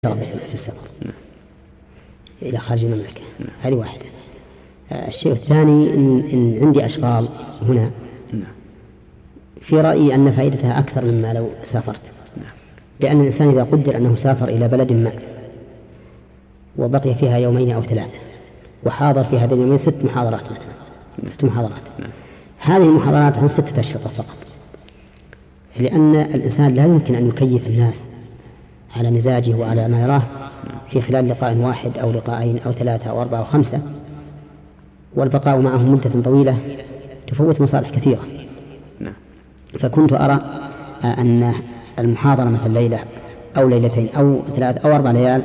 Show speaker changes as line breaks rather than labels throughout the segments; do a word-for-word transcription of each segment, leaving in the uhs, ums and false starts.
في السفر إلى خارج المملكة. هذه واحدة. الشيء الثاني إن, إن عندي أشغال هنا في رأيي أن فائدتها أكثر مما لو سافرت، لأن الإنسان إذا قدر أنه سافر إلى بلد ما وبقي فيها يومين أو ثلاثة وحاضر في هذه اليومين ست محاضرات مثلا ست محاضرات هذه المحاضرات عن ستة أشرطة فقط، لأن الإنسان لا يمكن أن يكيف الناس على مزاجه وعلى ما يراه في خلال لقاء واحد أو لقاءين أو ثلاثة أو أربعة أو خمسة، والبقاء معهم مدة طويلة تفوت مصالح كثيرة. فكنت أرى أن المحاضرة مثل ليلة أو ليلتين أو ثلاث أو أربع ليال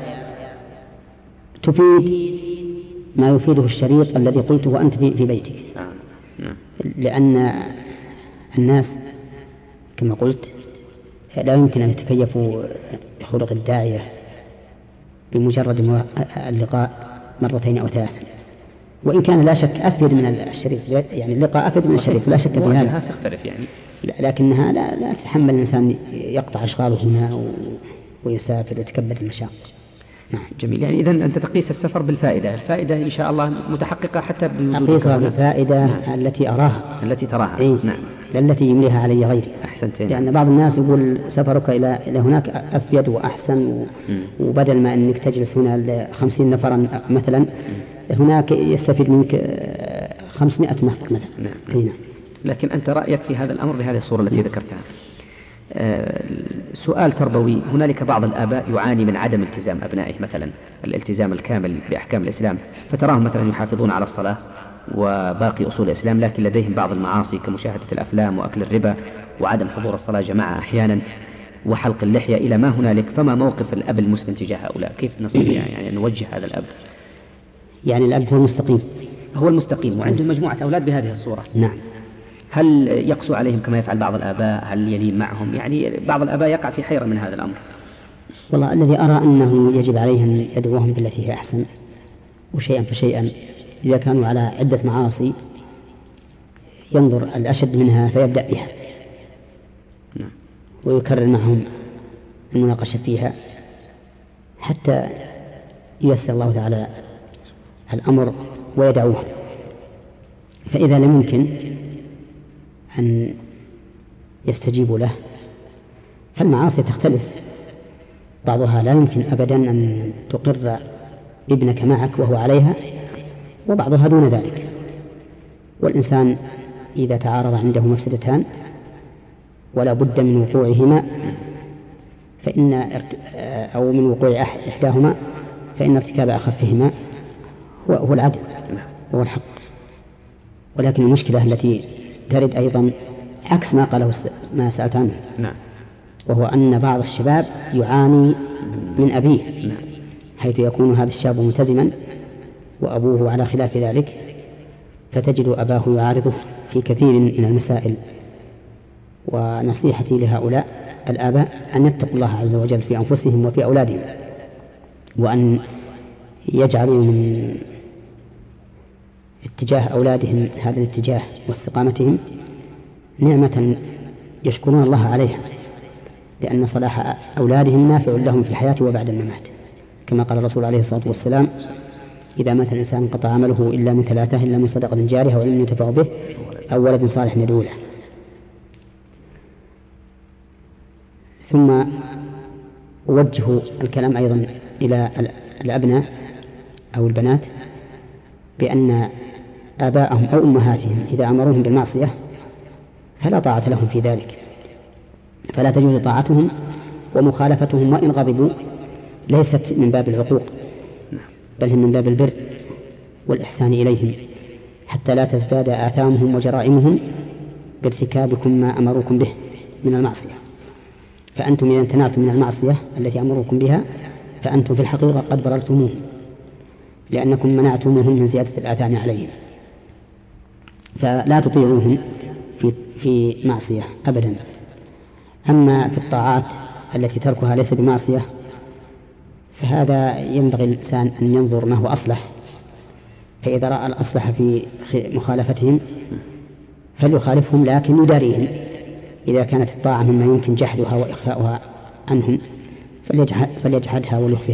تفيد ما يفيده الشريط الذي قلته وأنت في بيتك، لأن الناس كما قلت لا يمكن أن يتكيفوا بخلق الداعية بمجرد اللقاء مرتين أو ثلاثة، وإن كان لا شك أفيد من الشريط، يعني اللقاء أفيد من الشريط لا شك في هذا،
تختلف يعني،
لكنها لا, لا تتحمل الإنسان يقطع أشغاله هنا ويسافر ويتكبد المشاق.
نعم جميل. يعني إذن أنت تقيس السفر بالفائدة، الفائدة إن شاء الله متحققة حتى بوجودك.
أقيسها بالفائدة نعم. التي أراها
التي تراها
إيه؟ نعم التي يمليها علي غيري.
أحسنتين.
لأن بعض الناس يقول سفرك إلى إلى هناك أفيد وأحسن و... وبدل ما أنك تجلس هنا خمسين نفرا مثلا م. هناك يستفيد منك خمسمائة نفر مثلا.
نعم. نعم. لكن أنت رأيك في هذا الأمر بهذه الصورة التي نعم. ذكرتها. آه سؤال تربوي، هنالك بعض الآباء يعاني من عدم التزام أبنائه مثلا الالتزام الكامل بأحكام الإسلام، فتراهم مثلا يحافظون على الصلاة وباقي أصول الإسلام، لكن لديهم بعض المعاصي كمشاهدة الأفلام وأكل الربا وعدم حضور الصلاة جماعة أحيانا وحلق اللحية إلى ما هنالك. فما موقف الأب المسلم تجاه هؤلاء؟ كيف نستطيع يعني نوجه هذا الأب؟
يعني الأب هو المستقيم،
هو المستقيم وعنده مجموعة أولاد بهذه الصورة.
نعم.
هل يقسو عليهم كما يفعل بعض الآباء؟ هل يلين معهم؟ يعني بعض الآباء يقع في حيرة من هذا الأمر.
والله الذي أرى أنه يجب عليه أن يدعوهم بالتي هي أحسن وشيئا فشيئا. إذا كانوا على عدة معاصي ينظر الأشد منها فيبدأ بها ويكرر معهم المناقشة فيها حتى ييسر الله تعالى الأمر ويدعوه. فإذا لم يمكن أن يستجيبوا له فالمعاصي تختلف، بعضها لا يمكن أبدا أن تقر ابنك معك وهو عليها، وبعضها دون ذلك. والإنسان إذا تعارض عنده مفسدتان ولا بد من وقوعهما فإن أو من وقوع إحداهما فإن ارتكاب أخفهما هو العدل هو الحق. ولكن المشكلة التي ترد أيضا عكس ما قاله ما سألت عنه، وهو أن بعض الشباب يعاني من أبيه، حيث يكون هذا الشاب ملتزما وأبوه على خلاف ذلك، فتجد أباه يعارضه في كثير من المسائل. ونصيحتي لهؤلاء الآباء أن يتقوا الله عز وجل في أنفسهم وفي أولادهم، وأن يجعلوا من اتجاه أولادهم هذا الاتجاه واستقامتهم نعمة يشكرون الله عليها، لأن صلاح أولادهم نافع لهم في الحياة وبعد الممات، كما قال الرسول عليه الصلاة والسلام: إذا مات الإنسان انقطع عمله إلا من ثلاثة، إلا من صدقة جارية وعلم ينتفع به أو ولد صالح يدعو له. ثم أوجه الكلام أيضا إلى الأبناء أو البنات بأن آباءهم أو أمهاتهم إذا أمروهم بالمعصية فلا طاعة لهم في ذلك، فلا تجوز طاعتهم، ومخالفتهم وإن غضبوا ليست من باب العقوق بل هي من باب البر والإحسان إليهم، حتى لا تزداد آثامهم وجرائمهم بارتكابكم ما أمروكم به من المعصية. فأنتم إذا امتنعتم من المعصية التي أمروكم بها فأنتم في الحقيقة قد بررتموهم، لأنكم منعتموهم من زيادة الآثام عليهم. فلا تطيعوهم في, في معصية أبدا. أما في الطاعات التي تركها ليس بمعصية فهذا ينبغي الإنسان أن ينظر ما هو أصلح، فإذا رأى الأصلح في مخالفتهم فليخالفهم لكن يداريهم. إذا كانت الطاعة مما يمكن جحدها وإخفاؤها عنهم فليجحد فليجحدها وليخفيها